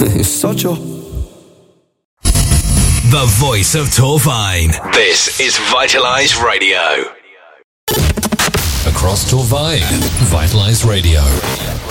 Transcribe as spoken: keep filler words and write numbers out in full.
Il socio. The voice of Torvine. This is Vitalize Radio. Across Torvine, Vitalize Radio.